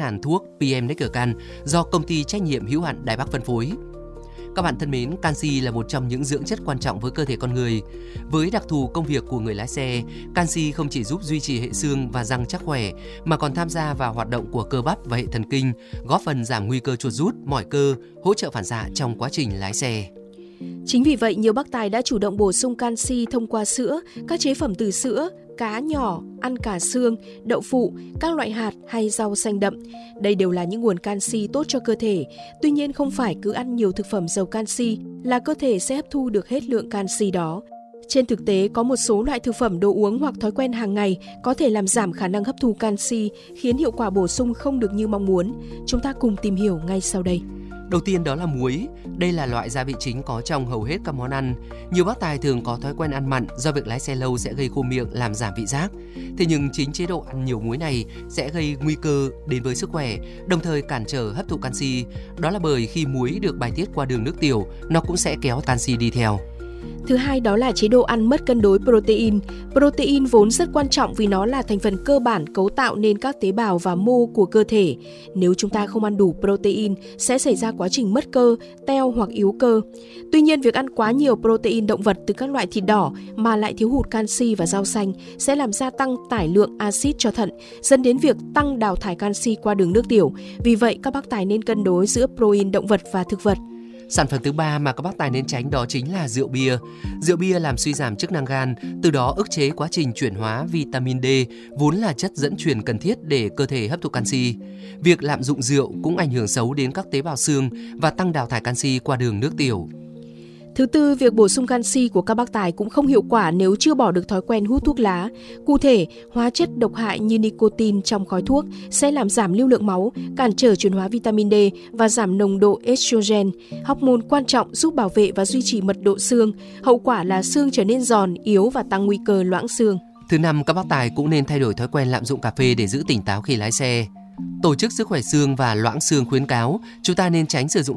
hàn thuốc PM Neckercan do công ty trách nhiệm hữu hạn Đài Bắc phân phối. Các bạn thân mến, canxi là một trong những dưỡng chất quan trọng với cơ thể con người. Với đặc thù công việc của người lái xe, canxi không chỉ giúp duy trì hệ xương và răng chắc khỏe, mà còn tham gia vào hoạt động của cơ bắp và hệ thần kinh, góp phần giảm nguy cơ chuột rút, mỏi cơ, hỗ trợ phản xạ trong quá trình lái xe. Chính vì vậy, nhiều bác tài đã chủ động bổ sung canxi thông qua sữa, các chế phẩm từ sữa, cá nhỏ, ăn cả xương, đậu phụ, các loại hạt hay rau xanh đậm. Đây đều là những nguồn canxi tốt cho cơ thể. Tuy nhiên, không phải cứ ăn nhiều thực phẩm giàu canxi là cơ thể sẽ hấp thu được hết lượng canxi đó. Trên thực tế, có một số loại thực phẩm, đồ uống hoặc thói quen hàng ngày có thể làm giảm khả năng hấp thu canxi, khiến hiệu quả bổ sung không được như mong muốn. Chúng ta cùng tìm hiểu ngay sau đây. Đầu tiên đó là muối. Đây là loại gia vị chính có trong hầu hết các món ăn. Nhiều bác tài thường có thói quen ăn mặn do việc lái xe lâu sẽ gây khô miệng, làm giảm vị giác. Thế nhưng chính chế độ ăn nhiều muối này sẽ gây nguy cơ đến với sức khỏe, đồng thời cản trở hấp thụ canxi. Đó là bởi khi muối được bài tiết qua đường nước tiểu, nó cũng sẽ kéo canxi đi theo. Thứ hai đó là chế độ ăn mất cân đối protein. Protein vốn rất quan trọng vì nó là thành phần cơ bản cấu tạo nên các tế bào và mô của cơ thể. Nếu chúng ta không ăn đủ protein, sẽ xảy ra quá trình mất cơ, teo hoặc yếu cơ. Tuy nhiên, việc ăn quá nhiều protein động vật từ các loại thịt đỏ mà lại thiếu hụt canxi và rau xanh sẽ làm gia tăng tải lượng axit cho thận, dẫn đến việc tăng đào thải canxi qua đường nước tiểu. Vì vậy, các bác tài nên cân đối giữa protein động vật và thực vật. Sản phẩm thứ ba mà các bác tài nên tránh đó chính là rượu bia. Rượu bia làm suy giảm chức năng gan, từ đó ức chế quá trình chuyển hóa vitamin D, vốn là chất dẫn truyền cần thiết để cơ thể hấp thụ canxi. Việc lạm dụng rượu cũng ảnh hưởng xấu đến các tế bào xương và tăng đào thải canxi qua đường nước tiểu. Thứ tư, việc bổ sung canxi của các bác tài cũng không hiệu quả nếu chưa bỏ được thói quen hút thuốc lá. Cụ thể, hóa chất độc hại như nicotine trong khói thuốc sẽ làm giảm lưu lượng máu, cản trở chuyển hóa vitamin D và giảm nồng độ estrogen, hormone quan trọng giúp bảo vệ và duy trì mật độ xương. Hậu quả là xương trở nên giòn, yếu và tăng nguy cơ loãng xương. Thứ năm, các bác tài cũng nên thay đổi thói quen lạm dụng cà phê để giữ tỉnh táo khi lái xe. Tổ chức Sức khỏe xương và loãng xương khuyến cáo chúng ta nên tránh sử dụng